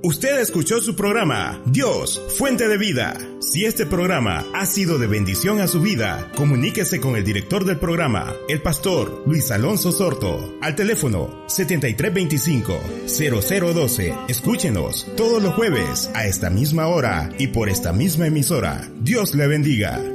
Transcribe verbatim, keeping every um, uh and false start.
Usted escuchó su programa, Dios, Fuente de Vida. Si este programa ha sido de bendición a su vida, comuníquese con el director del programa, el pastor Luis Alonso Sorto, al teléfono setenta y tres veinticinco, cero cero doce. Escúchenos todos los jueves a esta misma hora y por esta misma emisora. Dios le bendiga.